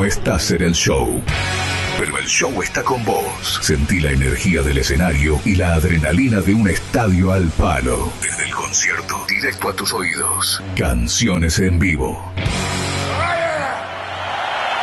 estás en el show, pero el show está con vos. Sentí la energía del escenario y la adrenalina de un estadio al palo. Desde el concierto, directo a tus oídos. Canciones en vivo.